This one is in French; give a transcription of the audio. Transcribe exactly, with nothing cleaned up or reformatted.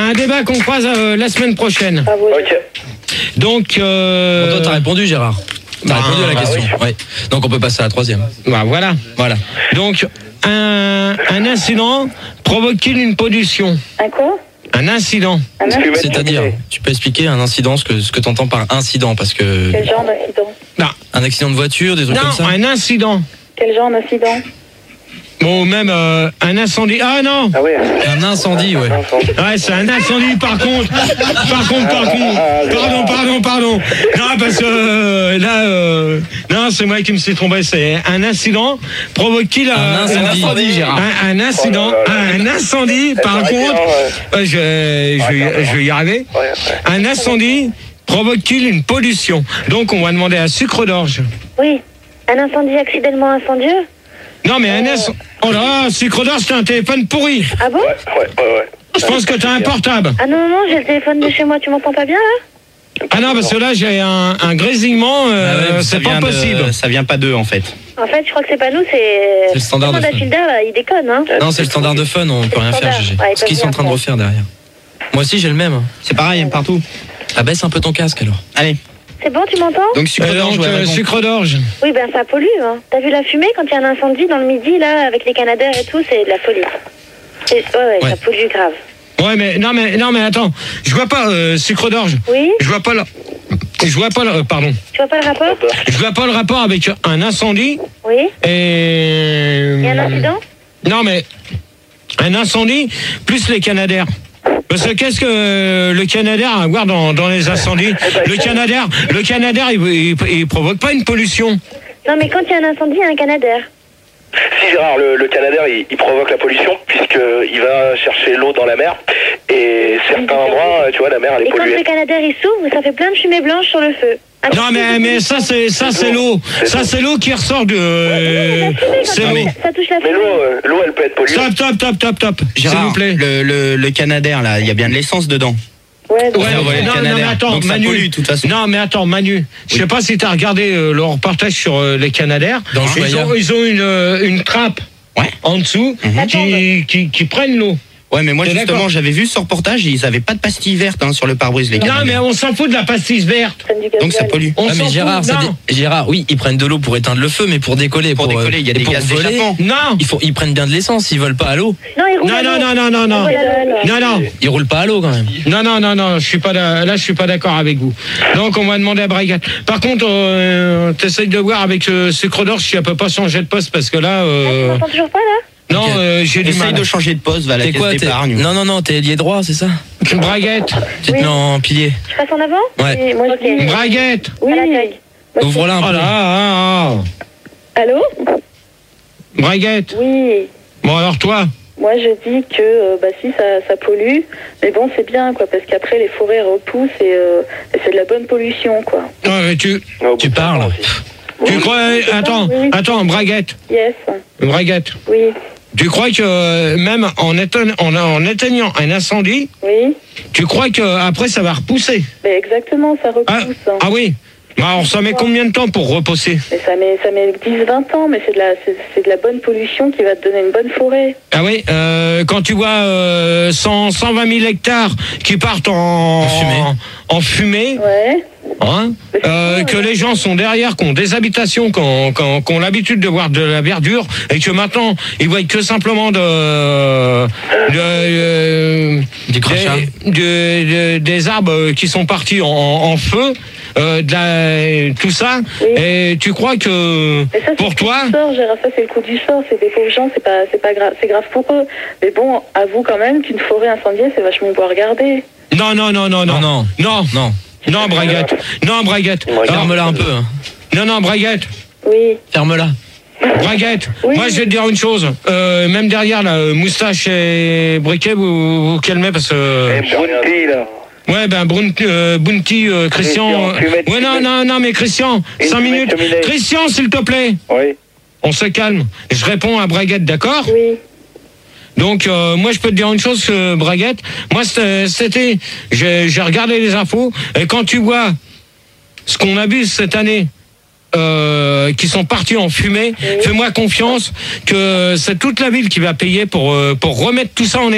un débat qu'on croise euh, la semaine prochaine. Ah, oui. Ok. Donc, euh... Bon, toi, t'as répondu, Gérard. T'as bah, répondu à la question. oui. Ouais. Donc, on peut passer à la troisième. bah voilà. Voilà. Donc, un, un incident provoque-t-il une pollution? Un quoi? Un incident. Un Est-ce que incident? mettre C'est-à-dire, fumée tu peux expliquer un incident, ce que, ce que t'entends par incident, parce que. Quel genre d'incident? Non, Un accident de voiture, des trucs non comme ça. un incident. Quel genre d'incident? Bon, même euh, un incendie. Ah non. Ah ouais. Un incendie, ouais. Ouais, c'est un incendie par contre. Par contre, par contre. Pardon, pardon, pardon. Non, parce que euh, là, euh, non, c'est moi qui me suis trompé. C'est un incident provoque-t-il Un euh, incendie, Gérard. un, un incident, Oh là là. un incendie. Par arrêtez, contre, hein, euh, je, je, vais- je vais y arriver. Ouais, ouais. Un incendie provoque-t-il une pollution? Donc, on va demander à sucre d'orge. Oui. Un incendie accidentellement incendieux? Non, mais un incendie. Oh là, sucre d'orge, t'as un téléphone pourri. Ah bon? Ouais, ouais, ouais, ouais. Je pense que t'as un portable. Ah non, non, non, j'ai le téléphone de chez moi, tu m'entends pas bien là? Ah non, parce que là, j'ai un, un grésillement, euh, Ah ouais, ça c'est pas vient de- possible. ça vient pas d'eux en fait. En fait, je crois que c'est pas nous, c'est. C'est le standard de Comment fun. Datilda, là, il déconne, hein? Non, c'est le standard de fun, on peut C'est rien le faire, standard. Gégé. Ouais, ils Ce qu'ils peuvent sont en rien train de faire. refaire derrière. Moi aussi, j'ai le même. C'est pareil partout. Ah, baisse un peu ton casque alors. Allez. C'est bon, tu m'entends? Donc sucre Euh, d'orge, donc, ouais, euh, raison. sucre d'orge. Oui, ben ça pollue, hein. T'as vu la fumée quand il y a un incendie dans le midi, là, avec les canadaires et tout, c'est de la folie. C'est- Ouais, ouais, Ouais. ça pollue grave. Ouais, mais non, mais non, mais attends, je vois pas euh, sucre d'orge. Oui? Je vois pas le, je vois pas le, euh, pardon, Tu vois pas le rapport? je vois pas le rapport avec un incendie Oui? et. Il y a un incident? Non, mais un incendie plus les canadaires. Parce que qu'est-ce que euh, le canadaire a à voir dans, dans les incendies? Le canadaire, le canadaire, il, il, il provoque pas une pollution. Non, mais quand il y a un incendie, il y a un canadaire. Si Gérard, le, le canadair, il, il provoque la pollution puisqu'il va chercher l'eau dans la mer et certains endroits, tu vois, la mer elle est Et quand polluée. le canadaire il s'ouvre, ça fait plein de fumée blanche sur le feu. Ah, Non, mais mais ça c'est ça c'est l'eau, ça c'est l'eau qui ressort de. euh, c'est ça, l'eau. ça touche la Mais fumée. l'eau, euh, l'eau elle peut être polluée. Stop, stop, stop, stop, stop. S'il Gérard, vous plaît. le, le, le canadair là, il y a bien de l'essence dedans. Ouais, Ouais, Ça, voilà, non, le non, mais canadair. attends, Donc ça Manu. pollue, de toute façon. Non, mais attends, Manu. Je sais pas si t'as regardé euh, le reportage sur euh, les canadaires. Dans le Ils Joya. ont, ils ont une, euh, une trappe Ouais. en dessous qui, qui, qui prennent l'eau. Ouais, mais moi T'es justement, d'accord? j'avais vu ce reportage, ils avaient pas de pastilles vertes hein, sur le pare-brise les Non, canadiens. mais on s'en fout de la pastille verte. prennent du Donc ça gasoil. pollue. On Ah, mais s'en Gérard, fout. ça Non. dé- Gérard, oui, ils prennent de l'eau pour éteindre le feu, mais pour décoller, Pour pour, décoller, il y a et des pour gaz voler, d'échappement. Non. ils, font, ils prennent bien de l'essence, ils volent pas à l'eau. Non, il roule Non, à non, l'eau. non, non, non, non. Il roule à l'eau. Non, non. Ils roulent pas à l'eau quand même. Non, non, non, non, je suis pas da- là, je suis pas d'accord avec vous. Donc, on va demander à Brigade. Par contre, euh, t'essayes de voir avec euh, sucre d'orge si elle peut pas changer de poste parce que là, Ah, tu euh, m'entends toujours pas là? non, Ok. euh, j'ai du Essaye mal. de changer de poste, va à la T'es caisse quoi t'es- d'épargne. Non, non, non, t'es ailier droit, c'est ça? Braguette, Tu te Oui. mets en pilier. Je passe en avant? Ouais. Oui, moi je dis. Braguette. Oui. À la taille. Ouvre-la un Oh peu. là, ah, ah, Allô? ah. Braguette. Oui. Bon, alors toi, Moi je dis que euh, bah si ça, ça pollue, mais bon c'est bien quoi, parce qu'après les forêts repoussent et, euh, et c'est de la bonne pollution quoi. non, mais tu, Ouais, au Tu bout de parles. cinq ans aussi. tu crois, attends, Oui, oui. attends, Braguette, Yes. Braguette. Oui. Tu crois que euh, même en, étein- en, en éteignant un incendie, Oui. tu crois que après ça va repousser? Mais exactement, ça repousse. Ah, hein. ah oui. Bah, alors ça met combien de temps pour repousser? Mais ça met, ça met dix vingt ans, mais c'est de, la, c'est, c'est de la bonne pollution qui va te donner une bonne forêt. Ah oui, euh, quand tu vois euh, cent, cent vingt mille hectares qui partent en, En fumée. en fumée, Ouais. hein, euh, que les gens sont derrière, qui ont des habitations, qui ont, qui ont- qui ont l'habitude de voir de la verdure, et que maintenant ils voient que simplement de, de, euh, Du crachat. des, de- de- des arbres qui sont partis en, en feu. Euh, de la, tout ça, Oui. et tu crois que Mais ça, c'est pour le coup toi, du sort, Gérard, ça c'est le coup du sort, c'est des pauvres gens, c'est pas, c'est pas grave, c'est grave pour eux. Mais bon, avoue quand même qu'une forêt incendiée, c'est vachement beau à regarder. non, non, non, non, non, Non, non. non, Non. non, Braguette, non, Braguette, Braguette. non, Ferme-la un peu. hein. non, non, Braguette, Oui. Ferme-la. Braguette. Oui. Moi, je vais te dire une chose, euh, même derrière la moustache et briquet, vous vous calmez parce que. Eh, Bounty, là. Ouais, ben Brun- euh, Bounty, euh, Christian. Christian, euh, fumette, ouais, non, fumette. non, non, mais Christian, Et cinq fumette minutes. comme il est. Christian, s'il te plaît, Oui. on se calme. Je réponds à Braguette, d'accord? Oui. Donc, euh, moi, je peux te dire une chose, que Braguette. Moi, c'était, c'était- j'ai j'ai regardé les infos, et quand tu vois ce qu'on abuse cette année, euh, qui sont partis en fumée, fais-moi confiance que c'est toute la ville qui va payer pour, euh, pour remettre tout ça en